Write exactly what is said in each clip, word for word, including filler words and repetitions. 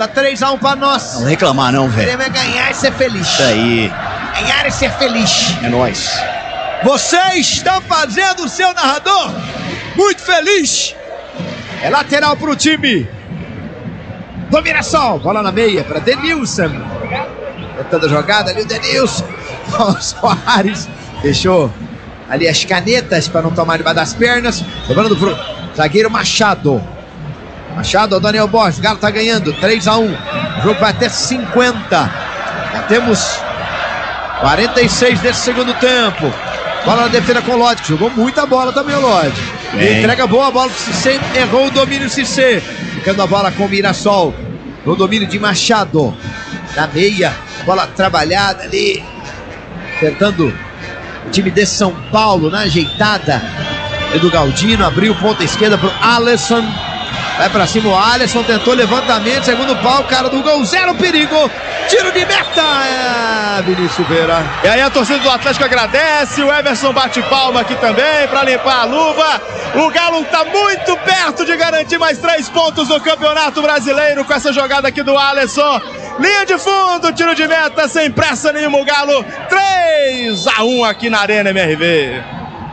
Tá três a um pra nós. Não reclamar não, velho. Queremos é ganhar e ser feliz. Isso aí. Ganhar e ser feliz. É nóis. Você está fazendo o seu narrador muito feliz. É lateral pro time do Mirassol. Bola na meia para Denilson. Tentando a jogada ali o Denilson. O Soares fechou ali as canetas para não tomar debaixo das pernas. Sobrando pro zagueiro Machado. Machado ao Daniel Borges. O Galo tá ganhando três a um. O jogo vai até cinquenta. Já temos quarenta e seis desse segundo tempo. Bola na defesa com o Lodi, que jogou muita bola também o Lodi. Entrega boa a bola pro Cissé, errou o domínio Cissé. Ficando a bola com o Mirassol. No domínio de Machado. Na meia, bola trabalhada ali. Tentando o time de São Paulo na ajeitada. Edu Galdino abriu ponta esquerda pro Alisson. Vai pra cima o Alisson, tentou levantamento, segundo pau, cara do gol, zero perigo, tiro de meta, é, Vinícius Silveira. E aí a torcida do Atlético agradece, o Everson bate palma aqui também pra limpar a luva. O Galo tá muito perto de garantir mais três pontos no Campeonato Brasileiro com essa jogada aqui do Alisson. Linha de fundo, tiro de meta, sem pressa nenhuma, o Galo três a um aqui na Arena M R V.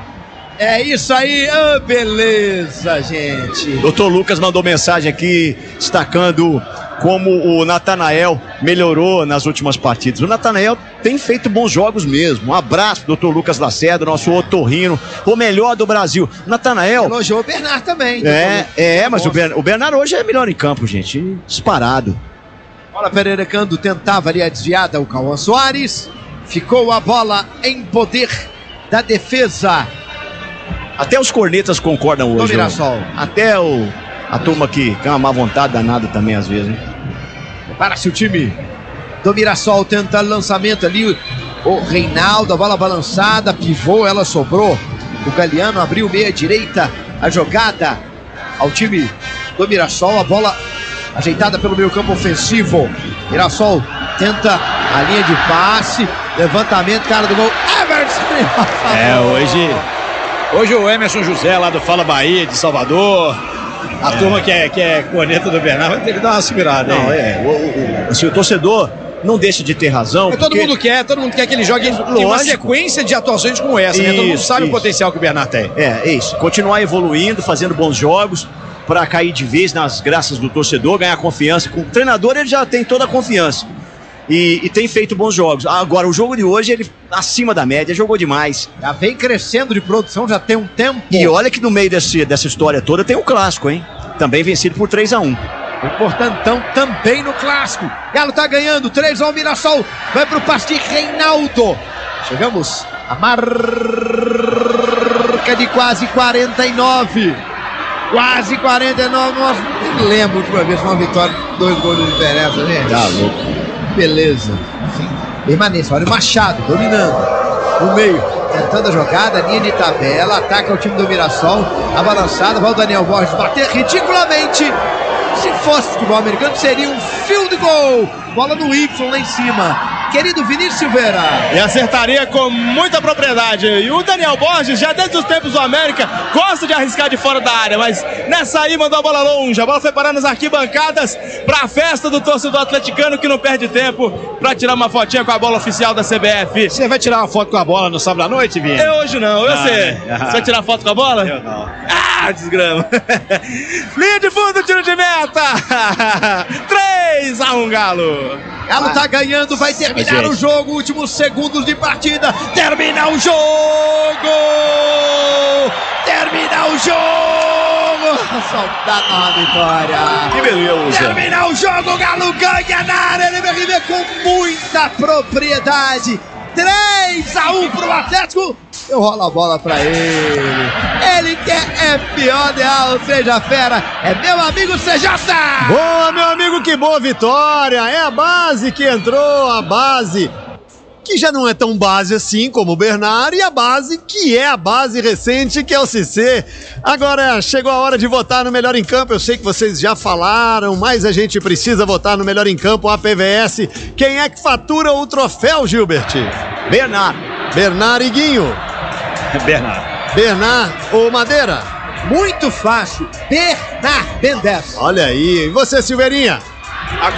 É isso aí, oh, beleza, gente. Doutor Lucas mandou mensagem aqui destacando como o Natanael melhorou nas últimas partidas. O Natanael tem feito bons jogos mesmo. Um abraço, doutor Lucas Lacerda, nosso otorrino, o melhor do Brasil. Natanael... Elogiou o Bernard também. É, é, mas o, Ber, o Bernard hoje é melhor em campo, gente. Disparado. Bola Pereira Cando tentava ali a desviada, o Cauã Soares. Ficou a bola em poder da defesa. Até os cornetas concordam hoje. Mirassol. Até o, a turma que tem uma má vontade danada também às vezes, hein? Prepara-se o time do Mirassol, tenta lançamento ali. O Reinaldo, a bola balançada, pivô, ela sobrou. O Galeano abriu meia direita. A jogada ao time do Mirassol. A bola ajeitada pelo meio campo ofensivo. Mirassol tenta a linha de passe. Levantamento, cara do gol. Everson! É, hoje... Hoje o Emerson José, lá do Fala Bahia, de Salvador, a é. turma que é, que é corneta do Bernardo, vai ter que dar uma segurada. Não, hein? é. O, o, assim, o torcedor não deixa de ter razão. Mas porque... todo mundo quer, todo mundo quer que ele jogue Lógico. em uma sequência de atuações como essa, né? Todo mundo sabe isso. O potencial que o Bernardo tem. É, é isso. Continuar evoluindo, fazendo bons jogos, para cair de vez nas graças do torcedor, ganhar confiança. Com o treinador ele já tem toda a confiança. E, e tem feito bons jogos. Agora, o jogo de hoje, ele acima da média, jogou demais. Já vem crescendo de produção, já tem um tempo. E olha que no meio desse, dessa história toda tem um clássico, hein? Também vencido por três a um. Importantão também no clássico. Galo tá ganhando, três a um, Mirassol. Vai pro passe de Reinaldo. Chegamos a marca de quase quarenta e nove. Quase quarenta e nove. Nossa, nem lembro a última vez uma vitória, dois gols de diferença, né? Tá louco. Beleza. Enfim, permanência. Olha o Machado dominando no meio, tentando a jogada, linha de tabela, ataca o time do Mirassol, a balançada, vai o Daniel Borges bater ridiculamente. Se fosse futebol americano, seria um field goal. Bola no Y lá em cima. Querido Vinícius Silveira. E acertaria com muita propriedade. E o Daniel Borges, já desde os tempos do América, gosta de arriscar de fora da área, mas nessa aí mandou a bola longe. A bola foi parar nas arquibancadas para a festa do torcedor atleticano que não perde tempo para tirar uma fotinha com a bola oficial da C B F. Você vai tirar uma foto com a bola no sábado à noite, Vini? Eu hoje não, eu ah, sei. Né? Você vai tirar foto com a bola? Eu não. Ah, desgrama. Linha de fundo, tiro de meta. três a um, Galo. Galo tá ganhando, vai terminar o jogo, últimos segundos de partida, termina o jogo! Termina o jogo! Saudade na vitória! Que beleza! Termina o jogo, o Galo ganha na área, M R V com muita propriedade, três a um pro Atlético. Eu rolo a bola pra ele. Ele que é pior de Al, seja fera. É meu amigo C J. Boa, meu amigo, que boa vitória. É a base que entrou, a base que já não é tão base assim como o Bernard, e a base que é a base recente, que é o Cissé. Agora chegou a hora de votar no melhor em campo. Eu sei que vocês já falaram, mas a gente precisa votar no melhor em campo, a P V S. Quem é que fatura o troféu, Gilbert? Bernard. Bernard e Guinho. Bernard. Bernard ou Madeira? Muito fácil. Bernard Mendes. Olha aí. E você, Silveirinha?